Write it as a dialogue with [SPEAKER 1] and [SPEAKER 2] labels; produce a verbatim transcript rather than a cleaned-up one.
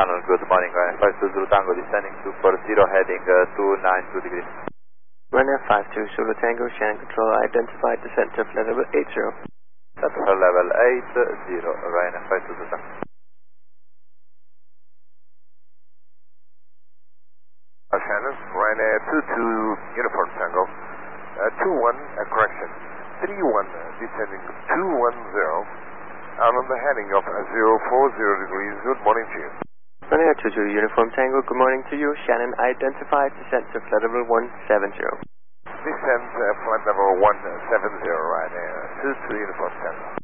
[SPEAKER 1] tunnel, good morning, Ryanair five two Zulu Tango, descending two four zero, heading uh, two nine two degrees.
[SPEAKER 2] Ryanair five two Zulu Tango, Shannon Control, identified descent to flight level eight zero.
[SPEAKER 1] That's for level eight zero, Ryanair five two Zulu Tango.
[SPEAKER 3] Shannon, Ryanair two two Uniform Tango, uh, two one, uh, correction, three one, uh, descending two one zero, out on the heading of uh, zero four zero degrees, good morning to you.
[SPEAKER 2] Ryanair two two Uniform Tango, good morning to you, Shannon, identified descent to flight level one seven zero.
[SPEAKER 3] Descent uh, flight level one seven zero, Ryanair two two Uniform Tango.